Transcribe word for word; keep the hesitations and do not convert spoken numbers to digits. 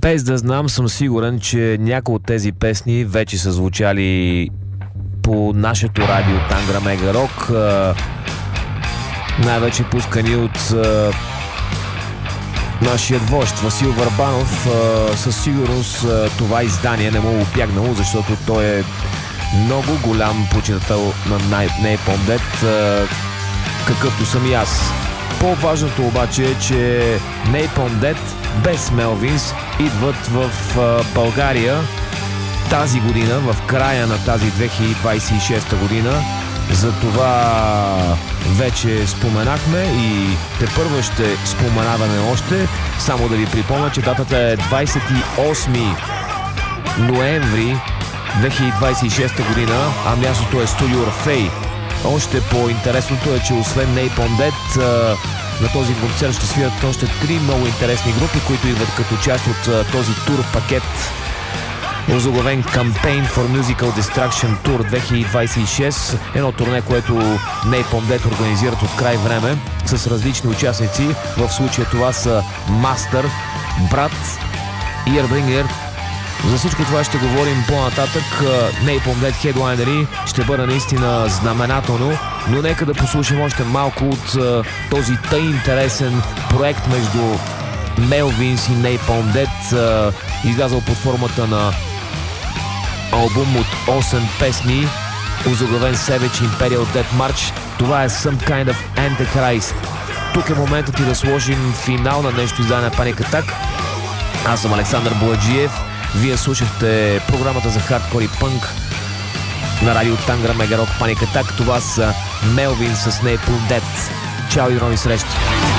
Без да знам, съм сигурен, че някои от тези песни вече са звучали по нашето радио Тангра Мега Рок. Най-вече пускани от нашият вожд Васил Върбанов. Със сигурност това издание не му е обягнало, защото той е много голям почитател на Napalm Death, какъвто съм и аз. По-важното обаче е, че Napalm Death без Melvins идват в България тази година, в края на тази две хиляди двадесет и шеста година. За това вече споменахме и тепърва ще споменаваме още. Само да ви припомня, че датата е двадесет и осми ноември две хиляди двадесет и шеста година, а мястото е Студио Орфей. Още по-интересното е, че освен Napalm Death, на този концерт ще свират още три много интересни групи, които идват като част от този тур пакет, озаглавен Campaign for Musical Destruction Tour две хиляди двадесет и шеста. Едно турне, което Napalm Death организират от край време с различни участници. В случая това са Master, Брат и Earbringer. За всичко това ще говорим по-нататък. Napalm Death хедлайнери ще бъде наистина знаменателно, но нека да послушам още малко от този тъй интересен проект между Melvins и Napalm Death, излязъл под формата на албум от осем песни, озаглавен Savage Imperial Death March. Това е Some Kind of Antichrist. Тук е моментът и да сложим финал на нещо издание на Panic Attack. Аз съм Александър Бояджиев. Вие слушахте програмата за хардкор и пънк на радио Тангра Мега Рок Panic Attack. Това са Melvins с Napalm Death. Чао и до нови срещи!